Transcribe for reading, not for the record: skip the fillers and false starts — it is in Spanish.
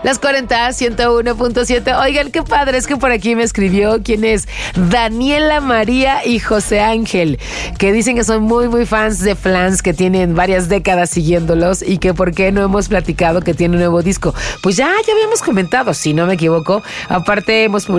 Las 40, 101.7. Oigan, qué padre, es que por aquí me escribió quién es Daniela María y José Ángel, que dicen que son muy, muy fans de Flans, que tienen varias décadas siguiéndolos y que por qué no hemos platicado que tiene un nuevo disco. Pues ya habíamos comentado, si no me equivoco. Aparte, hemos